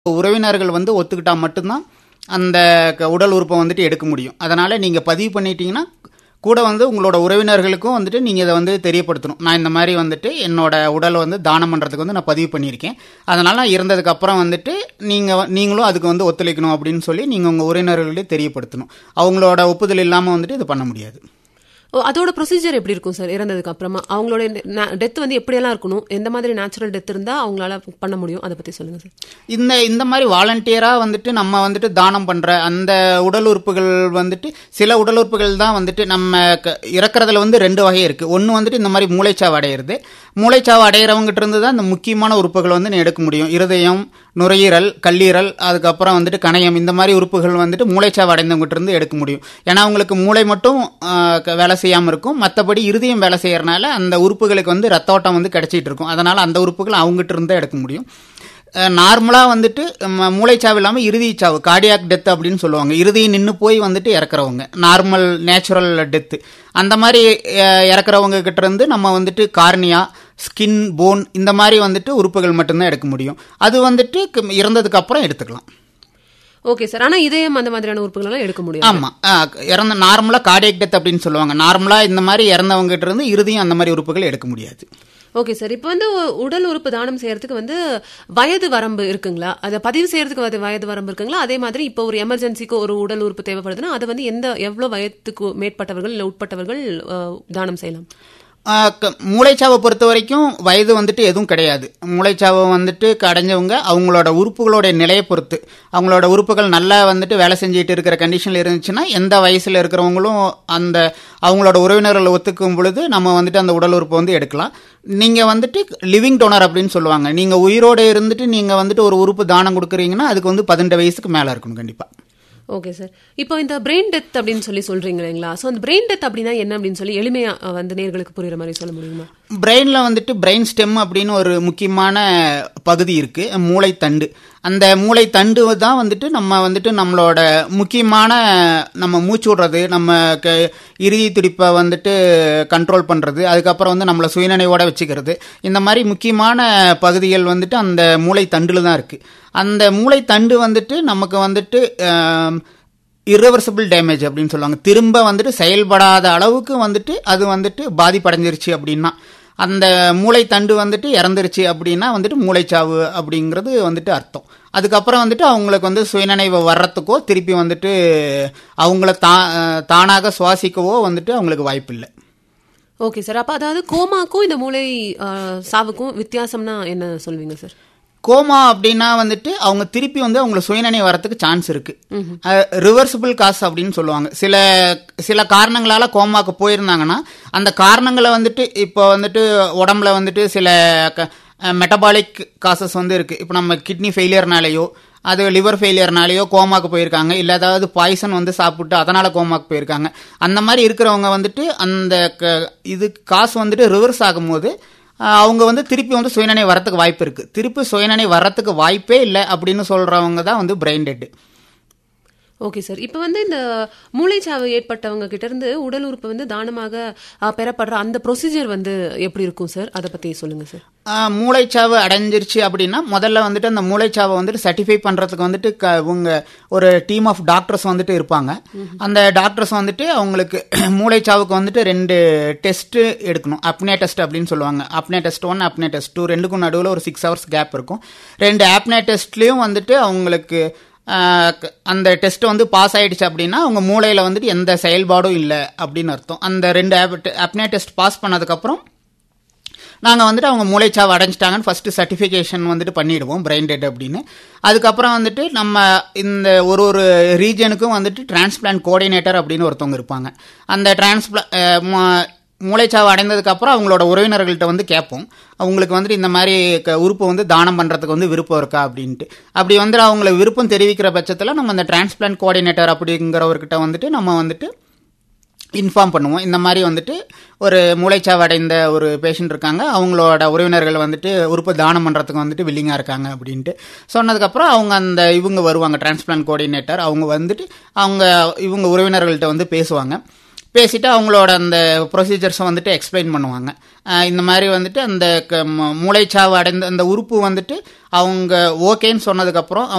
உறவினர்கள் வந்து ஒத்துக்கிட்டா மட்டும்தான் அந்த உடல் உறுப்பை வந்துட்டு எடுக்க முடியும். அதனால் நீங்கள் பதிவு பண்ணிட்டீங்கன்னா கூட வந்து உங்களோட உறவினர்களுக்கும் வந்துட்டு நீங்கள் இதை வந்து தெரியப்படுத்தணும். நான் இந்த மாதிரி வந்துட்டு என்னோட உடலை வந்து தானம் பண்ணுறதுக்கு வந்து நான் பதிவு பண்ணியிருக்கேன், அதனால் நான் இறந்ததுக்கப்புறம் வந்துட்டு நீங்களும் அதுக்கு வந்து ஒத்துழைக்கணும் அப்படின்னு சொல்லி நீங்கள் உங்கள் உறவினர்களே தெரியப்படுத்தணும். அவங்களோட ஒப்புதல் இல்லாமல் வந்துட்டு இது பண்ண முடியாது. அதோட ப்ரொசீஜர் எப்படி இருக்கும் சார்? இறந்ததுக்கு அப்புறமா அவங்களோட டெத் வந்து எப்படியெல்லாம் இருக்கணும், எந்த மாதிரி நேச்சுரல் டெத் இருந்தால் அவங்களால பண்ண முடியும், அதை பற்றி சொல்லுங்கள் சார். இந்த மாதிரி வாலண்டியராக வந்துட்டு நம்ம வந்துட்டு தானம் பண்ணுற அந்த உடல் உறுப்புகள் வந்துட்டு சில உடல் உறுப்புகள் தான் வந்துட்டு நம்ம இறக்குறதுல வந்து 2 வகை இருக்குது. ஒன்று வந்துட்டு இந்த மாதிரி மூளைச்சாவு அடையிறது. மூளைச்சாவு அடையிறவங்ககிட்ட இருந்து தான் இந்த முக்கியமான உறுப்புகள் வந்து எடுக்க முடியும். இருதயம், நுரையீரல், கல்லீரல், அதுக்கப்புறம் வந்துட்டு கணையம், இந்த மாதிரி உறுப்புகள் வந்துட்டு மூளைச்சாவு அடைந்தவங்ககிட்ட இருந்து எடுக்க முடியும். ஏன்னா அவங்களுக்கு மூளை மட்டும் வேலை செய்யாமல் இருக்கும், மற்றபடி இருதயம் வேலை செய்யறதுனால அந்த உறுப்புகளுக்கு வந்து ரத்தோட்டம் வந்து கிடைச்சிட்டு இருக்கும். அதனால் அந்த உறுப்புகள் அவங்ககிட்ட இருந்து எடுக்க முடியும். நார்மலாக வந்துட்டு மூளைச்சாவு இல்லாமல் இறுதிச்சாவு, கார்டியாக் டெத் அப்படின்னு சொல்லுவாங்க. இறுதியை நின்று போய் வந்துட்டு இறக்குறவங்க, நார்மல் நேச்சுரல் டெத்து. அந்த மாதிரி இறக்குறவங்க கிட்ட இருந்து நம்ம வந்துட்டு கார்னியா, ஸ்கின், போன் இந்த மாதிரி வந்துட்டு உறுப்புகள் மட்டும்தான் எடுக்க முடியும். அது வந்துட்டு இறந்ததுக்கு அப்புறம் எடுத்துக்கலாம். Okay sir. ஆனால் இதயம் அந்த மாதிரியான உறுப்புகளெல்லாம் எடுக்க முடியும்? ஆமாம், நார்மலாக கார்டியாக் டெத் அப்படின்னு சொல்லுவாங்க. நார்மலாக இந்த மாதிரி இறந்தவங்க கிட்ட இருந்து இறுதியும் அந்த மாதிரி உறுப்புகள் எடுக்க முடியாது. Okay sir. இப்போ வந்து உடல் உறுப்பு தானம் செய்யறதுக்கு வந்து வயது வரம்பு இருக்குங்களா? அதை பதிவு செய்யறதுக்கு வயது வரம்பு இருக்குங்களா? அதே மாதிரி இப்போ ஒரு எமர்ஜென்சிக்கு ஒரு உடல் உறுப்பு தேவைப்படுதுன்னா அதை வந்து எவ்வளோ வயதுக்கு மேற்பட்டவர்கள் இல்லை உட்பட்டவர்கள் தானம் செய்யலாம்? மூளைச்சாவை பொறுத்த வரைக்கும் வயது வந்துட்டு எதுவும் கிடையாது. மூளைச்சாவை வந்துட்டு அடைஞ்சவங்க அவங்களோட உறுப்புகளோட நிலையை பொறுத்து, அவங்களோட உறுப்புகள் நல்லா வந்துட்டு வேலை செஞ்சுட்டு இருக்கிற கண்டிஷனில் இருந்துச்சுன்னா எந்த வயசில் இருக்கிறவங்களும் அந்த அவங்களோட உறவினர்களை ஒத்துக்கும் பொழுது நம்ம வந்துட்டு அந்த உடல் உறுப்பை வந்து எடுக்கலாம். நீங்கள் வந்துட்டு லிவிங் டோனர் அப்படின்னு சொல்லுவாங்க. நீங்கள் உயிரோடு இருந்துட்டு நீங்கள் வந்துட்டு ஒரு உறுப்பு தானம் கொடுக்குறீங்கன்னா அதுக்கு வந்து 18 வயசுக்கு மேலே இருக்கணும் கண்டிப்பாக. Okay sir. இப்போ இந்த பிரெயின் டெத் அப்படின்னு சொல்றீங்க இல்லைங்களா? ஸோ அந்த பிரெயின் டெத் அப்படின்னா என்ன அப்படின்னு சொல்லி எளிமையாக வந்து நேர்களுக்கு புரியுற மாதிரி சொல்ல முடியுமா? பிரெயினில் வந்துட்டு பிரெயின் ஸ்டெம் அப்படின்னு ஒரு முக்கியமான பகுதி இருக்குது, மூளைத்தண்டு. அந்த மூளைத்தண்டு தான் வந்துட்டு நம்மளோட முக்கியமான நம்ம மூச்சு விடுறது, நம்ம இறுதி துடிப்பை வந்துட்டு கண்ட்ரோல் பண்ணுறது, அதுக்கப்புறம் வந்து நம்மளை சுயநினைவோட வச்சுக்கிறது, இந்த மாதிரி முக்கியமான பகுதிகள் வந்துட்டு அந்த மூளைத்தண்டில் தான் இருக்குது. அந்த மூளைத்தண்டு வந்துட்டு நமக்கு வந்துட்டு irreversible டேமேஜ் அப்படின்னு சொல்லுவாங்க. திரும்ப வந்துட்டு செயல்படாத அளவுக்கு வந்துட்டு அது வந்துட்டு பாதிப்படைஞ்சிருச்சு அப்படின்னா, அந்த மூளைத்தண்டு வந்துட்டு இறந்துருச்சு அப்படின்னா வந்துட்டு மூளைச்சாவு அப்படிங்கிறது வந்துட்டு அர்த்தம். அதுக்கப்புறம் வந்துட்டு அவங்களுக்கு வந்து சுயநினைவு வர்றதுக்கோ திருப்பி வந்துட்டு அவங்கள தானாக சுவாசிக்கவோ வந்துட்டு அவங்களுக்கு வாய்ப்பு இல்லை. Okay sir. அப்போ அதாவது கோமாக்கும் இந்த மூளை சாவுக்கும் வித்தியாசம்னா என்ன சொல்வீங்க சார்? கோமா அப்படின்னா வந்துட்டு அவங்க திருப்பி வந்து அவங்களை சுயநினைவு வரத்துக்கு சான்ஸ் இருக்கு. ரிவர்சிபிள் காஸ் அப்படின்னு சொல்லுவாங்க. சில காரணங்களால கோமாக்கு போயிருந்தாங்கன்னா அந்த காரணங்களை வந்துட்டு இப்போ வந்துட்டு உடம்புல வந்துட்டு சில மெட்டபாலிக் காசஸ் வந்து இருக்கு. இப்போ நம்ம கிட்னி ஃபெயிலியர்னாலேயோ அது லிவர் ஃபெயிலியர்னாலேயோ கோமாக்கு போயிருக்காங்க, இல்லை ஏதாவது பாய்சன் வந்து சாப்பிட்டு அதனால கோமாக்கு போயிருக்காங்க. அந்த மாதிரி இருக்கிறவங்க வந்துட்டு அந்த இது காசு வந்துட்டு ரிவர்ஸ் ஆகும்போது அவங்க வந்து திருப்பி வந்து சுயநினைவு வரத்துக்கு வாய்ப்பு இருக்குது. திருப்பி சுயநினைவு வரத்துக்கு வாய்ப்பே இல்லை அப்படின்னு சொல்கிறவங்க தான் வந்து பிரெயின் டெட். Okay sir. இப்போ வந்து இந்த மூளைச்சாவு ஏற்பட்டவங்க கிட்ட இருந்து உடல் உறுப்பு வந்து தானமாக பெறப்படுற அந்த ப்ரொசீஜர் வந்து எப்படி இருக்கும் சார்? அதை பற்றி சொல்லுங்கள் சார். மூளைச்சாவு அடைஞ்சிருச்சு அப்படின்னா முதல்ல வந்துட்டு அந்த மூளைச்சாவை வந்துட்டு சர்டிஃபை பண்ணுறதுக்கு வந்துட்டு இவங்க ஒரு டீம் ஆஃப் டாக்டர்ஸ் வந்துட்டு இருப்பாங்க. அந்த டாக்டர்ஸ் வந்துட்டு அவங்களுக்கு மூளைச்சாவுக்கு வந்துட்டு 2 டெஸ்ட்டு எடுக்கணும். அப்னே டெஸ்ட் அப்படின்னு சொல்லுவாங்க. அப்னே டெஸ்ட் 1, அப்னே டெஸ்ட் 2, ரெண்டுக்கும் நடுவில் ஒரு 6 hours கேப் இருக்கும். 2 அப்னே டெஸ்ட்லேயும் வந்துட்டு அவங்களுக்கு அந்த டெஸ்ட் வந்து பாஸ் ஆகிடுச்சு அப்படின்னா அவங்க மூளையில் வந்துட்டு எந்த செயல்பாடும் இல்லை அப்படின்னு அர்த்தம். அந்த 2 அப்னே டெஸ்ட் பாஸ் பண்ணதுக்கப்புறம் நாங்கள் வந்துட்டு அவங்க மூளைச்சாவு அடைஞ்சிட்டாங்கன்னு ஃபஸ்ட்டு சர்டிஃபிகேஷன் வந்துட்டு பண்ணிவிடுவோம் பிரெயின் டெட் அப்படின்னு. அதுக்கப்புறம் வந்துட்டு நம்ம இந்த ஒரு ரீஜனுக்கும் வந்துட்டு டிரான்ஸ்பிளான்ட் கோஆர்டினேட்டர் அப்படின்னு ஒருத்தவங்க இருப்பாங்க. அந்த மூளைச்சாவு அடைந்ததுக்கப்புறம் அவங்களோட உறவினர்கள்ட்ட வந்து கேட்போம், அவங்களுக்கு வந்துட்டு இந்த மாதிரி உறுப்பு வந்து தானம் பண்ணுறதுக்கு வந்து விருப்பம் இருக்கா அப்படின்ட்டு. அப்படி வந்துட்டு அவங்களுக்கு விருப்பம் தெரிவிக்கிற பட்சத்தில் நம்ம அந்த டிரான்ஸ்பிளான்ட் கோஆர்டினேட்டர் அப்படிங்கிறவர்கிட்ட வந்துட்டு நம்ம வந்துட்டு இன்ஃபார்ம் பண்ணுவோம். இந்த மாதிரி வந்துட்டு ஒரு மூளைச்சாவு அடைந்த ஒரு பேஷண்ட் இருக்காங்க, அவங்களோட உறவினர்கள் வந்துட்டு உறுப்பு தானம் பண்ணுறதுக்கு வந்துட்டு வில்லிங்காக இருக்காங்க அப்படின்ட்டு சொன்னதுக்கப்புறம் அவங்க இவங்க வருவாங்க, டிரான்ஸ்பிளான்ட் கோஆர்டினேட்டர். அவங்க வந்துட்டு இவங்க உறவினர்கள்ட்ட வந்து பேசிட்டு அவங்களோட அந்த ப்ரொசீஜர்ஸை வந்துட்டு எக்ஸ்பிளைன் பண்ணுவாங்க. இந்த மாதிரி வந்துட்டு அந்த மூளைச்சாவு அடைந்த அந்த உறுப்பு வந்துட்டு அவங்க ஓகேன்னு சொன்னதுக்கப்புறம்